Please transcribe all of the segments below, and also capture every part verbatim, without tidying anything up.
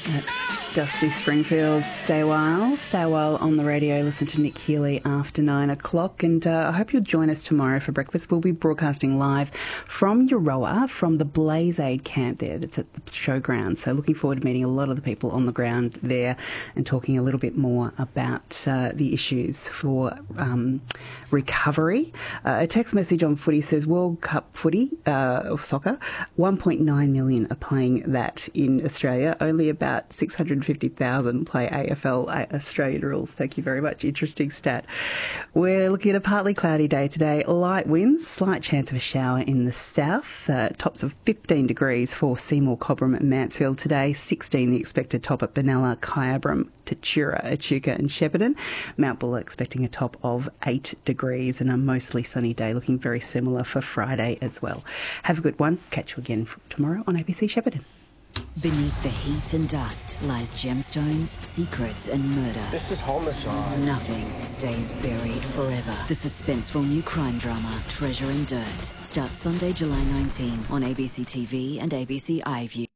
That's Dusty Springfield. Stay a while. Stay a while on the radio. Listen to Nick Healy after nine o'clock. And uh, I hope you'll join us tomorrow for breakfast. We'll be broadcasting live from Euroa, from the Blaze Aid camp there that's at the showground. So looking forward to meeting a lot of the people on the ground there and talking a little bit more about uh, the issues for um, recovery. Uh, a text message on footy says World Cup footy, uh, or soccer, one point nine million are playing that in Australia. Only about six hundred fifty thousand play A F L Australian rules. Thank you very much. Interesting stat. We're looking at a partly cloudy day today. Light winds, slight chance of a shower in the south. Uh, tops of fifteen degrees for Seymour, Cobram and Mansfield today. sixteen the expected top at Benalla, Kyabram, Tatura, Echuca and Shepparton. Mount Buller expecting a top of eight degrees and a mostly sunny day, looking very similar for Friday as well. Have a good one. Catch you again tomorrow on A B C Shepparton. Beneath the heat and dust lies gemstones, secrets and murder. This is homicide. Nothing stays buried forever. The suspenseful new crime drama, Treasure in Dirt, starts Sunday, July nineteenth on A B C T V and A B C iView.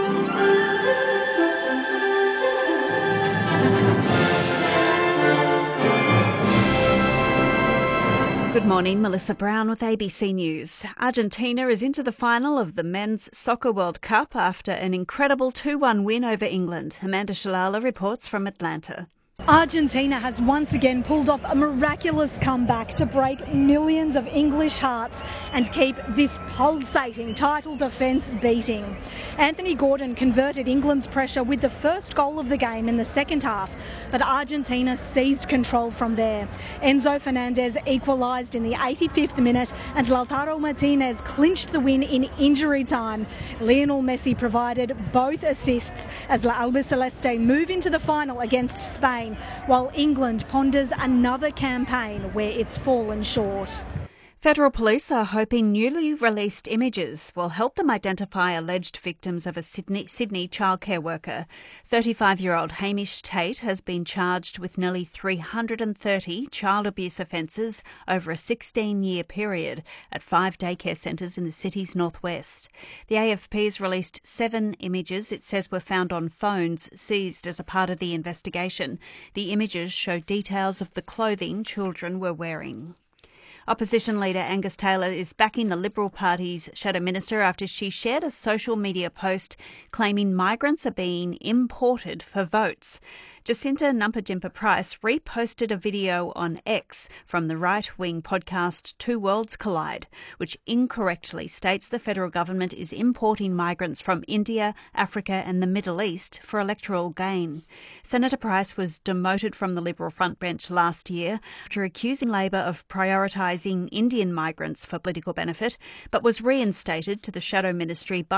Good morning, Melissa Brown with A B C News. Argentina is into the final of the Men's Soccer World Cup after an incredible two one win over England. Amanda Shalala reports from Atlanta. Argentina has once again pulled off a miraculous comeback to break millions of English hearts and keep this pulsating title defence beating. Anthony Gordon converted England's pressure with the first goal of the game in the second half, but Argentina seized control from there. Enzo Fernandez equalised in the eighty-fifth minute and Lautaro Martinez clinched the win in injury time. Lionel Messi provided both assists as La Albiceleste move into the final against Spain, while England ponders another campaign where it's fallen short. Federal police are hoping newly released images will help them identify alleged victims of a Sydney, Sydney childcare worker. thirty-five-year-old Hamish Tate has been charged with nearly three hundred thirty child abuse offences over a sixteen-year period at five daycare centres in the city's northwest. The A F P has released seven images it says were found on phones seized as a part of the investigation. The images show details of the clothing children were wearing. Opposition leader Angus Taylor is backing the Liberal Party's shadow minister after she shared a social media post claiming migrants are being imported for votes. Jacinta Nampijinpa Price reposted a video on X from the right-wing podcast Two Worlds Collide, which incorrectly states the federal government is importing migrants from India, Africa and the Middle East for electoral gain. Senator Price was demoted from the Liberal frontbench last year after accusing Labor of prioritising Indian migrants for political benefit, but was reinstated to the shadow ministry by